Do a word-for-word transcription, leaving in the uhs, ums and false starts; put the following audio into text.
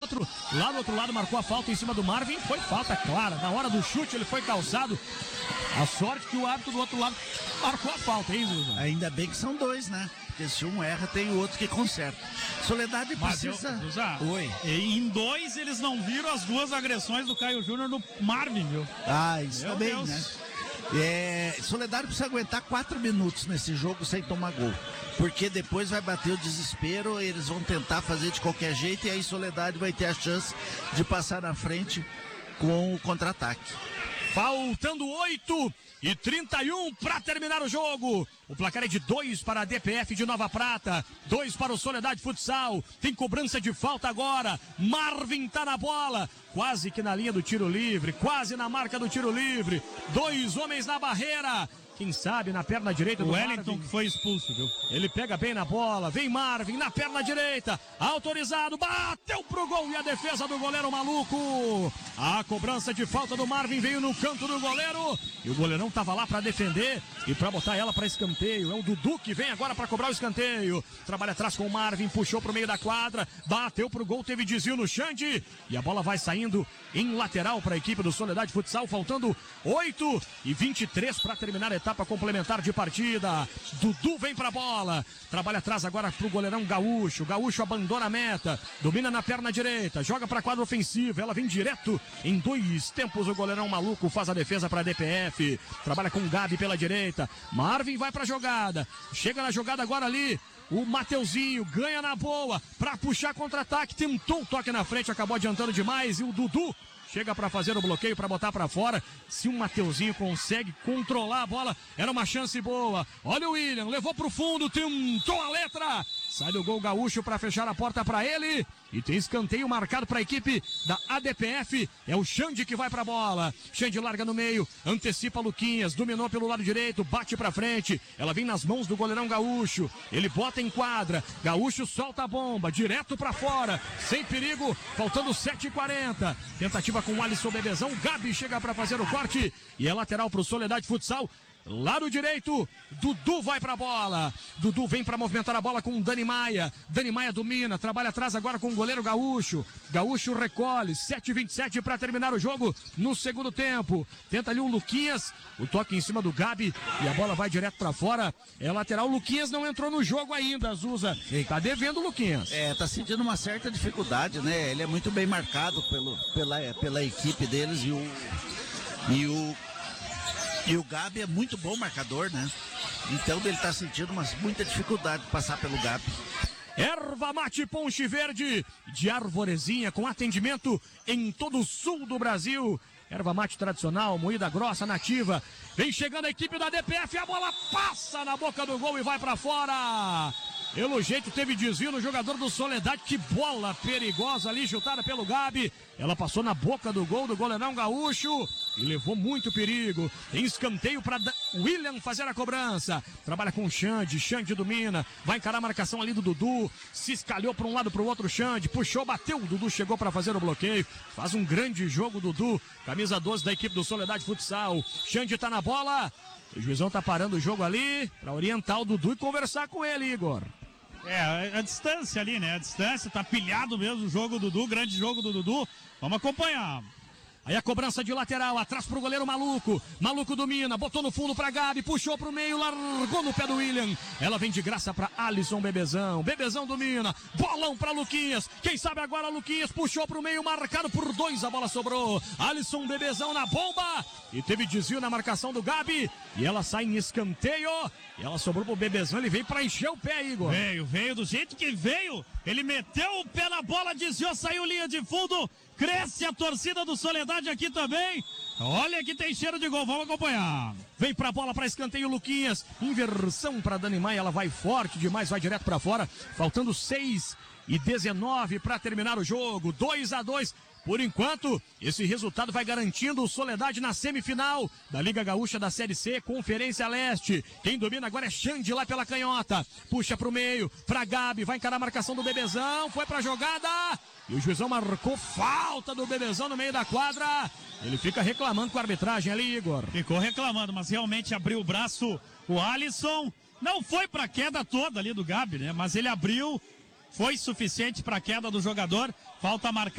outro, lá do outro lado marcou a falta em cima do Marvin, foi falta clara, na hora do chute ele foi calçado, a sorte que o árbitro do outro lado marcou a falta, hein, Zuza? Ainda bem que são dois, né? Porque se um erra, tem o outro que conserta. Soledade precisa... Mas eu, Zuza, Oi. Em dois eles não viram as duas agressões do Caio Júnior no Marvin, viu? Ah, isso Meu também, Deus. né? É, Soledade precisa aguentar quatro minutos nesse jogo sem tomar gol. Porque depois vai bater o desespero, eles vão tentar fazer de qualquer jeito e aí Soledade vai ter a chance de passar na frente com o contra-ataque. Faltando oito e trinta e um para terminar o jogo. O placar é de dois para a D P F de Nova Prata, dois para o Soledade Futsal. Tem cobrança de falta agora. Marvin tá na bola, quase que na linha do tiro livre, quase na marca do tiro livre. Dois homens na barreira. Quem sabe na perna direita do o Wellington Marvin. que foi expulso, viu? Ele pega bem na bola, vem Marvin na perna direita, autorizado, bateu pro gol e a defesa do goleiro maluco. A cobrança de falta do Marvin veio no canto do goleiro e o goleirão tava lá para defender e para botar ela para escanteio. É o Dudu que vem agora para cobrar o escanteio. Trabalha atrás com o Marvin, puxou pro meio da quadra, bateu pro gol, teve desvio no Xande e a bola vai saindo em lateral para a equipe do Soledade Futsal, faltando oito e vinte e três para terminar a etapa complementar de partida. Dudu vem pra bola, trabalha atrás agora pro goleirão Gaúcho. Gaúcho abandona a meta, domina na perna direita, joga pra quadra ofensiva, ela vem direto em dois tempos. O goleirão maluco faz a defesa pra D P F, trabalha com o Gabi pela direita. Marvin vai pra jogada, chega na jogada agora ali o Mateuzinho, ganha na boa pra puxar contra-ataque, tentou um toque na frente, acabou adiantando demais e o Dudu chega para fazer o bloqueio, para botar para fora. Se o Mateuzinho consegue controlar a bola, era uma chance boa. Olha o William, levou pro fundo, tentou a letra. Sai do gol Gaúcho para fechar a porta para ele. E tem escanteio marcado para a equipe da A D P F. É o Xande que vai para a bola. Xande larga no meio, antecipa Luquinhas, dominou pelo lado direito, bate para frente. Ela vem nas mãos do goleirão Gaúcho. Ele bota em quadra. Gaúcho solta a bomba, direto para fora, sem perigo, faltando sete e quarenta. Tentativa com o Alisson Bebezão. Gabi chega para fazer o corte e é lateral para o Soledade Futsal. Lado direito, Dudu vai pra bola. Dudu vem pra movimentar a bola com o Dani Maia. Dani Maia domina, trabalha atrás agora com o goleiro Gaúcho. Gaúcho recolhe, sete e vinte e sete pra terminar o jogo no segundo tempo. Tenta ali o Luquinhas, o toque em cima do Gabi e a bola vai direto pra fora. É lateral, o Luquinhas não entrou no jogo ainda, Zuza. Tá devendo o Luquinhas. É, tá sentindo uma certa dificuldade, né? Ele é muito bem marcado pelo, pela, pela equipe deles e o... E o E o Gabi é muito bom marcador, né? Então ele tá sentindo uma, muita dificuldade de passar pelo Gabi. Erva Mate Ponche Verde, de Arvorezinha, com atendimento em todo o sul do Brasil. Erva mate tradicional, moída grossa, nativa. Vem chegando a equipe da D P F, a bola passa na boca do gol e vai pra fora. Pelo jeito teve desvio no jogador do Soledade, que bola perigosa ali, chutada pelo Gabi. Ela passou na boca do gol do goleirão Gaúcho e levou muito perigo. Tem escanteio para William fazer a cobrança. Trabalha com o Xande, Xande domina, vai encarar a marcação ali do Dudu, se escalhou para um lado para o outro. Xande puxou, bateu, o Dudu chegou para fazer o bloqueio. Faz um grande jogo Dudu, camisa doze da equipe do Soledade Futsal. Xande tá na bola, o juizão tá parando o jogo ali para orientar o Dudu e conversar com ele, Igor. É, a distância ali, né? A distância, tá pilhado mesmo o jogo do Dudu, grande jogo do Dudu. Vamos acompanhar. Aí a cobrança de lateral, atrás pro goleiro Maluco. Maluco domina, botou no fundo pra Gabi, puxou pro meio, largou no pé do William. Ela vem de graça pra Alisson Bebezão. Bebezão domina, bolão pra Luquinhas. Quem sabe agora Luquinhas puxou pro meio, marcado por dois, a bola sobrou. Alisson Bebezão na bomba. E teve desvio na marcação do Gabi. E ela sai em escanteio. E ela sobrou pro Bebezão, ele veio pra encher o pé, Igor. Veio, veio do jeito que veio. Ele meteu o pé na bola, desviou, saiu linha de fundo. Cresce a torcida do Soledade aqui também. Olha que tem cheiro de gol, vamos acompanhar. Vem pra bola, pra escanteio Luquinhas. Inversão pra Dani Maia, ela vai forte demais, vai direto pra fora. Faltando seis e dezenove pra terminar o jogo. dois a dois. Por enquanto, esse resultado vai garantindo o Soledade na semifinal da Liga Gaúcha da Série C, Conferência Leste. Quem domina agora é Xande lá pela canhota. Puxa pro meio, pra Gabi, vai encarar a marcação do Bebezão, foi pra jogada. E o juizão marcou falta do Bebezão no meio da quadra. Ele fica reclamando com a arbitragem ali, Igor. Ficou reclamando, mas realmente abriu o braço o Alisson. Não foi pra queda toda ali do Gabi, né? Mas ele abriu, foi suficiente pra queda do jogador. Falta marcada.